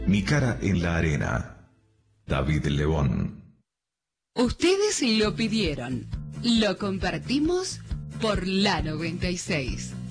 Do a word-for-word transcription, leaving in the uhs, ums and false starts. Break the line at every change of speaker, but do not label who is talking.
Mi cara en la arena. David Lebón.
Ustedes lo pidieron. Lo compartimos por la noventa y seis.